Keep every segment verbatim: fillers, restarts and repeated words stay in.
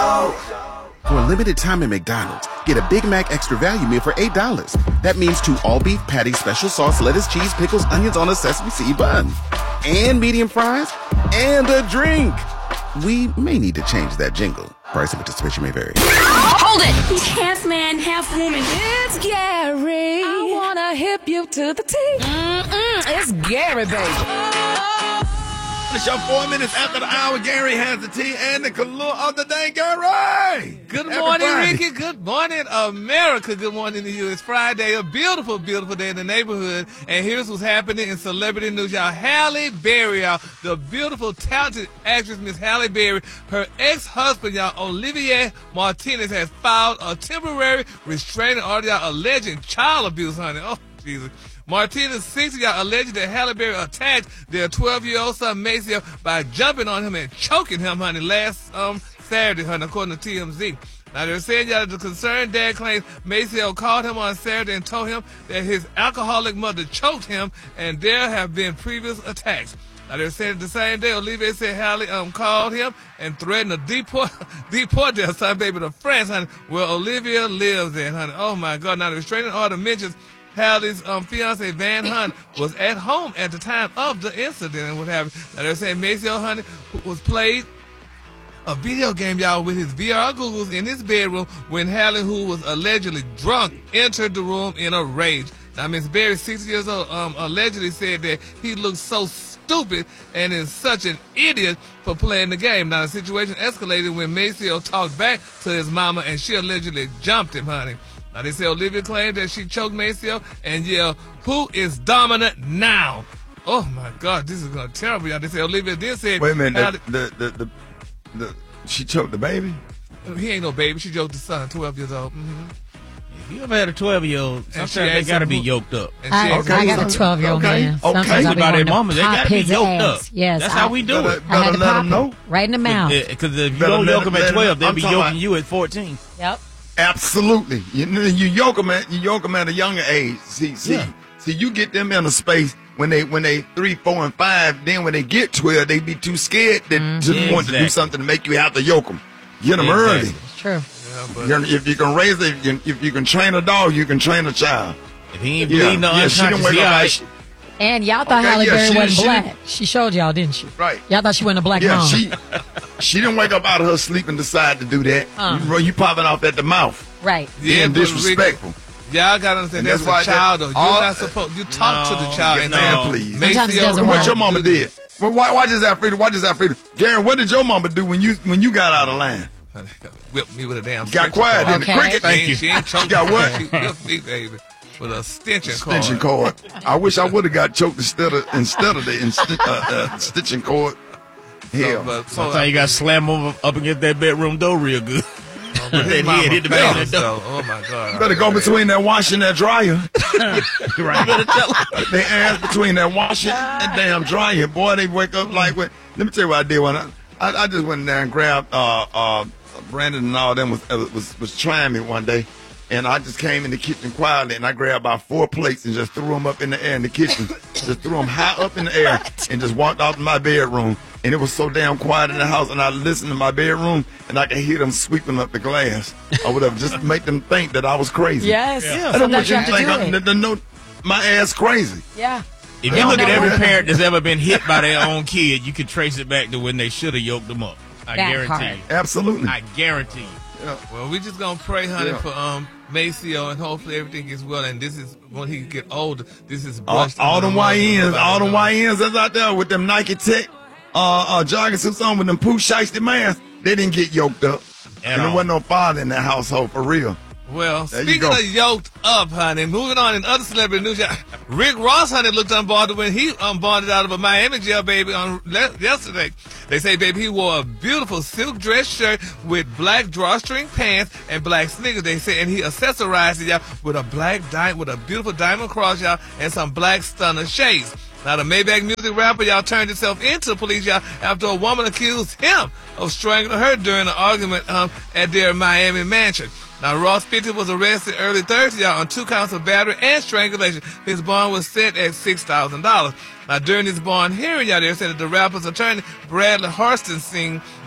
Show. For a limited time at McDonald's, get a Big Mac Extra Value Meal for eight dollars. That means two all-beef patties, special sauce, lettuce, cheese, pickles, onions on a sesame seed bun. And medium fries. And a drink. We may need to change that jingle. Price and participation may vary. Hold it! He's half man, half woman. It's Gary. I wanna hip you to the T. Mm-mm, it's Gary, baby. It's your four minutes after the hour. Gary has the tea and the color of the day. Gary! Good Happy morning, Friday. Ricky. Good morning, America. Good morning to you. It's Friday, a beautiful, beautiful day in the neighborhood. And here's what's happening in celebrity news, y'all. Halle Berry, y'all, the beautiful, talented actress, Miss Halle Berry, her ex-husband, y'all, Olivier Martinez, has filed a temporary restraining order, y'all, alleging child abuse, honey. Oh, Jesus. Martinez, sixty, y'all, alleged that Halle Berry attacked their twelve-year-old son, Maceo, by jumping on him and choking him, honey, last um Saturday, honey, according to T M Z. Now, they're saying, y'all, the concerned dad claims Maceo called him on Saturday and told him that his alcoholic mother choked him, and there have been previous attacks. Now, they're saying the same day, Olivier said Halle um, called him and threatened to deport, deport their son, baby, to France, honey, where Olivia lives at, honey. Oh, my God. Now, the restraining order mentions Halle's um, fiance, Van Hunt, was at home at the time of the incident and what happened. Now, they're saying Maceo, honey, was played a video game, y'all, with his V R goggles in his bedroom when Halle, who was allegedly drunk, entered the room in a rage. Now, Miss Berry, sixty years old, um, allegedly said that he looked so stupid and is such an idiot for playing the game. Now, the situation escalated when Maceo talked back to his mama and she allegedly jumped him, honey. Now, they say Olivia claimed that she choked Maceo and yelled, "Who is dominant now?" Oh, my God, this is going to terrible, y'all. They say Olivia did say... Wait a minute. Halle, The, the, the, the, the, she choked the baby? he ain't no baby. She choked the son, twelve years old. Mm-hmm. If you ever had a twelve-year-old, sometimes she they asked got to him be who- yoked up. And she I, asked I him- got a twelve-year-old Okay. man. Okay. Sometimes I Think be about wanting their to mamas. They pop got to be his yoked ass. up. Yes, That's I, how we do Better, it. I had better to let pop them him know. right in the mouth. Because if you Better don't let yoke them- them let at them- twelve, they'll I'm be talking yoking about- you at fourteen. Yep. Absolutely. You, you yoke them at you yoke them at a younger age. See, see, Yeah. see. You get them in a space when they when they three, four, and five. Then when they get twelve, they be too scared that just want to do Exactly. something to make you have to yoke them. Get them Exactly. early. It's true. Yeah, but- You're- if you can raise it, if you, if you can train a dog, you can train a child. If he ain't Yeah, bleeding no yeah. She didn't unconscious, wake he up all like right. she, And y'all thought Okay, Halle yeah, Berry she- wasn't she- black. She showed y'all, didn't she? Right. Y'all thought she wasn't a black yeah, mom. she she didn't wake up out of her sleep and decide to do that. Uh. You, you popping off at the mouth, Right. being but Ricky, disrespectful. y'all gotta understand And that's, that's why a child, that- though. You're all- not supposed. You talk to the child and no. say, Please. Sometimes it Maceo, doesn't What work. your mama did? Well, why, why just Alfreda? Why just Alfreda? Gary, what did your mama do when you when you got out of line? whipped me with a damn. Got stitching quiet cord. in the Okay. cricket. She ain't- She ain't choked. Got what? She whipped me, baby, with a stitching cord. Stitching cord. I wish I would have got choked instead of instead of the insti- uh, uh, stitching cord. So, Hell, but, so, Sometimes you got to slam over up against that bedroom door real good. but his That mama head hit the back of felt the door. so- Oh my God! better go between that wash and that dryer. Right. You better tell him. They ass between that wash and damn dryer. Boy, they wake up like when. Let me tell you what I did when I I, I just went there and grabbed uh uh Brandon and all them was uh, was was trying me one day. And I just came in the kitchen quietly, and I grabbed about four plates and just threw them up in the air in the kitchen. Just threw them high up in the air and just walked out to my bedroom. And it was so damn quiet in the house, and I listened to my bedroom, and I could hear them sweeping up the glass. I would have just make them think that I was crazy. Yes. I don't want Sometimes you you to have to think do I, it. that- that no, my ass crazy. Yeah. If They you look don't at know every what- parent that's ever been hit by their own kid, you can trace it back to when they should have yoked them up. I That guarantee part. you. Absolutely. I guarantee you. Well, we just gonna pray, honey, Yeah. for um Maceo, and hopefully everything gets well. And this is when he get older. This is all, brushed all under them the rug. Y Ns, Nobody all them knows. Y Ns that's out there with them Nike Tech uh, uh, jogging suits on with them poo shiesty masks, they didn't get yoked up. At and there all. wasn't no father in that household, for real. Well, There you speaking go. of yoked up, honey, moving on in other celebrity news, y'all, Rick Ross, honey, looked unbonded when he unbonded out of a Miami jail, baby, on le- yesterday. They say, baby, he wore a beautiful silk dress shirt with black drawstring pants and black sneakers. They say, and he accessorized it, y'all, with a black diamond, with a beautiful diamond cross, y'all, and some black stunner shades. Now, the Maybach music rapper, y'all, turned himself into the police, y'all, after a woman accused him of strangling her during an argument um, at their Miami mansion. Now, Ross fifty was arrested early Thursday, y'all, on two counts of battery and strangulation. His bond was set at six thousand dollars. Now, during this bond hearing, y'all, they said that the rapper's attorney, Bradley Harston,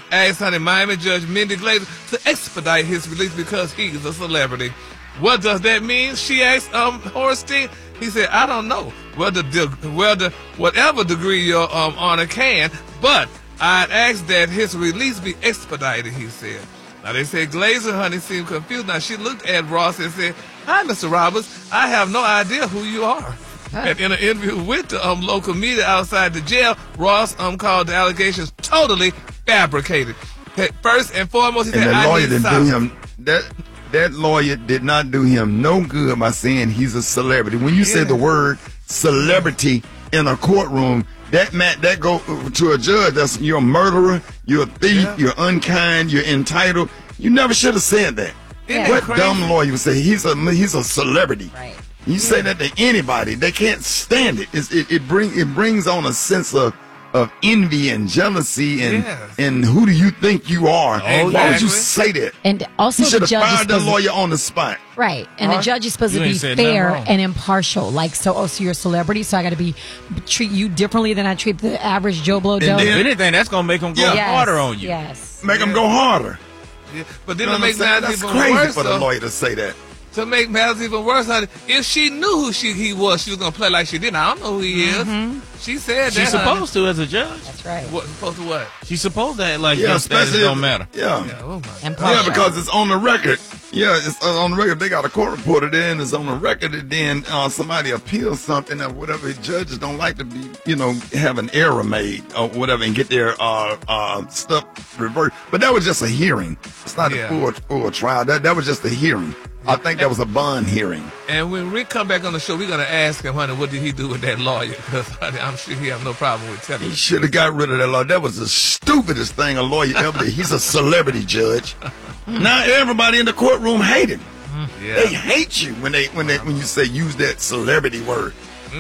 asked honey Miami Judge Mindy Glazer to expedite his release because he's a celebrity. What does that mean? She asked um Horsteen. He said, I don't know whether whether whatever degree your um honor can, but I'd ask that his release be expedited, he said. Now, they said Glazer, honey, seemed confused. Now, she looked at Ross and said, hi, Mister Roberts. I have no idea who you are. And in an interview with the um, local media outside the jail, Ross um called the allegations totally fabricated. First and foremost, he and said, the I lawyer need didn't do silence. him that that lawyer did not do him no good by saying he's a celebrity. When you say Yeah. the word celebrity in a courtroom, that man, that go to a judge. That's you're a murderer, you're a thief, Yeah. you're unkind, you're entitled. You never should have said that. Isn't that What crazy? dumb lawyer would say he's a he's a celebrity? Right. You say that to anybody, they can't stand it. It's, it it bring it brings on a sense of of envy and jealousy and Yes. and who do you think you are? Why would Exactly. you say that? And also You should the have judge is fired the supposed to, lawyer on the spot. right, and Huh? the judge is supposed You to be ain't said nothing fair wrong. and impartial. Like, so, oh, so you're a celebrity, so I got to be treat you differently than I treat the average Joe Blow Joe. then- If anything, that's gonna make them go Yeah. harder on you. Yes. Make them go harder. Yeah. But then You know to what I'm make saying? matters That's even crazy worse, for the though, lawyer to say that. to make matters even worse, honey, if she knew who she he was, she was gonna play like she didn't. I don't know who he is. She said She's that. honey. supposed to as a judge. That's right. What supposed to what? She's supposed to act like Yeah, your status especially don't if- matter. Yeah. Yeah, oh my. And Yeah, partial. because it's on the record. Yeah, it's uh, on the record. They got a court reporter there, and it's on the record. And then uh, somebody appeals something or whatever. Judges don't like to be, you know, have an error made or whatever, and get their uh, uh, stuff reversed. But that was just a hearing. It's not Yeah. a full, full trial. That that was just a hearing. I think that was a bond hearing. And when Rick come back on the show, we're gonna ask him, honey, what did he do with that lawyer? Because I'm sure he have no problem with telling He you. should have got rid of that lawyer. That was the stupidest thing a lawyer ever did. He's a celebrity judge. Now everybody in the courtroom hate him. They Yeah. hate you when they when they when you say use that celebrity word.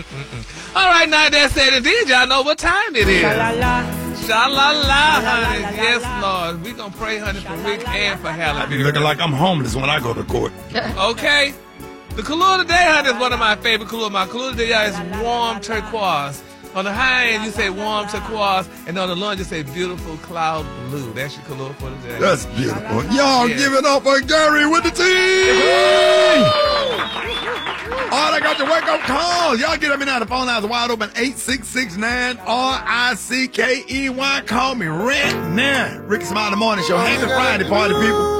All right, now that's it. Indeed, y'all know what time it is. Sha-la-la, honey. Yes, Lord. We gonna pray, honey, for Rick and for Halle I be Berry. looking like I'm homeless when I go to court. Okay. The color today, honey, is one of my favorite colors. My color today y'all, is warm turquoise. On the high end, you say warm turquoise, and on the low end, you say beautiful cloud blue. That's your color for today. That's beautiful. Y'all Yeah. give it up for Gary with the team. All I got your wake up calls. Y'all get at me now. The phone lines are wide open. eight six six nine R I C K E Y. Call me right now. Ricky Smiley Morning Show. Happy Friday, party people.